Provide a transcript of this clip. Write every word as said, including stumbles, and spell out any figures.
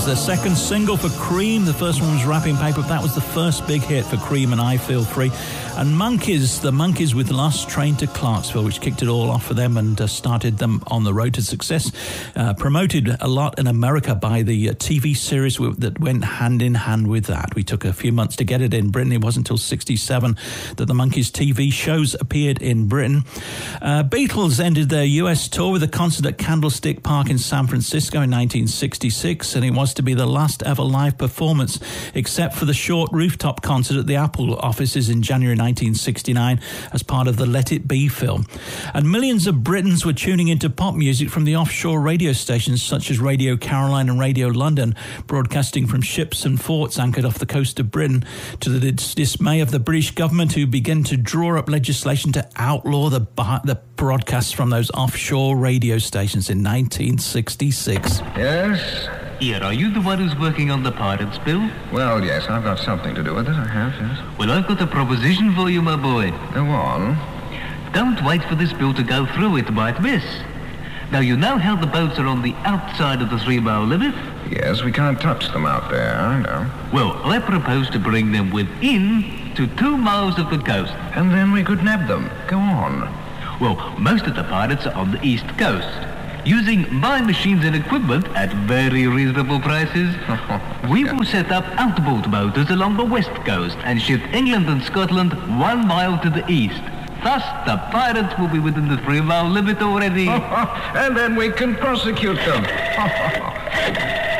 was their second single for Cream. The first one was Wrapping Paper. That was the first big hit for Cream and I Feel Free. And Monkeys, the Monkeys with Last Train to Clarksville, which kicked it all off for them and uh, started them on the road to success. Uh, promoted a lot in America by the uh, T V series w- that went hand in hand with that. We took a few months to get it in Britain. It wasn't until sixty-seven that the Monkeys T V shows appeared in Britain. Uh, Beatles ended their U S tour with a concert at Candlestick Park in San Francisco in nineteen sixty-six, and it was to be the last ever live performance, except for the short rooftop concert at the Apple offices in January nineteen sixty-nine as part of the Let It Be film. And millions of Britons were tuning into pop music from the offshore radio stations such as Radio Caroline and Radio London, broadcasting from ships and forts anchored off the coast of Britain, to the dismay of the British government, who began to draw up legislation to outlaw the, the broadcasts from those offshore radio stations in nineteen sixty-six. Yes? Here, are you the one who's working on the Pirates bill? Well, yes, I've got something to do with it, I have, yes. Well, I've got a proposition for you, my boy. Go on. Don't wait for this bill to go through, it might miss. Now, you know how the boats are on the outside of the three-mile limit? Yes, we can't touch them out there, I know. Well, I propose to bring them within to two miles of the coast. And then we could nab them. Go on. Well, most of the pirates are on the east coast, using my machines and equipment at very reasonable prices. We will set up outboard motors along the west coast and shift England and Scotland one mile to the east. Thus, the pirates will be within the three-mile limit already. And then we can prosecute them.